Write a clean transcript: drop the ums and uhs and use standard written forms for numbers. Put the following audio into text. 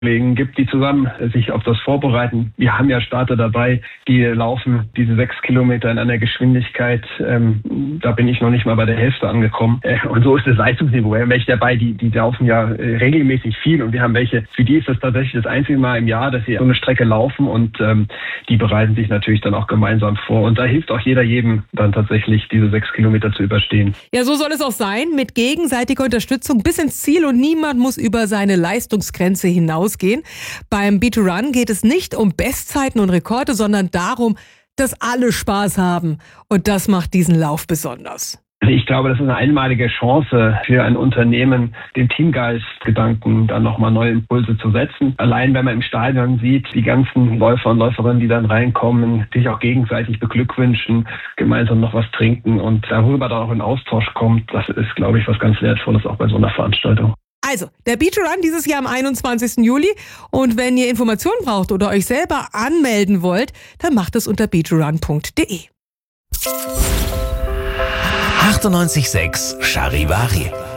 gibt, die zusammen sich auf das vorbereiten. Wir haben ja Starter dabei, die laufen diese 6 Kilometer in einer Geschwindigkeit, da bin ich noch nicht mal bei der Hälfte angekommen. Und so ist das Leistungsniveau. Wir haben welche dabei, die laufen ja regelmäßig viel, und wir haben welche, für die ist das tatsächlich das einzige Mal im Jahr, dass sie so eine Strecke laufen, und die bereiten sich natürlich dann auch gemeinsam vor. Und da hilft auch jedem dann tatsächlich, diese 6 Kilometer zu überstehen. Ja, so soll es auch sein, mit gegenseitiger Unterstützung bis ins Ziel, und niemand muss über seine Leistungsgrenze hinausgehen. Beim B2Run geht es nicht um Bestzeiten und Rekorde, sondern darum, dass alle Spaß haben. Und das macht diesen Lauf besonders. Ich glaube, das ist eine einmalige Chance für ein Unternehmen, den Teamgeist-Gedanken dann nochmal neue Impulse zu setzen. Allein wenn man im Stadion sieht, die ganzen Läufer und Läuferinnen, die dann reinkommen, sich auch gegenseitig beglückwünschen, gemeinsam noch was trinken und darüber dann auch in Austausch kommt, das ist, glaube ich, was ganz Wertvolles auch bei so einer Veranstaltung. Also, der B2Run dieses Jahr am 21. Juli. Und wenn ihr Informationen braucht oder euch selber anmelden wollt, dann macht es unter b2run.de. 98.6 Charivari.